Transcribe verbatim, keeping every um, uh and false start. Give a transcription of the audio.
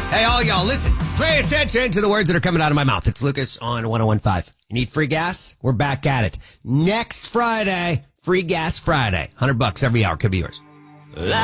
Hey, all y'all, listen. Pay attention to the words that are coming out of my mouth. It's Lucas on one oh one point five. You need free gas? We're back at it. Next Friday, Free Gas Friday. one hundred bucks every hour. Could be yours.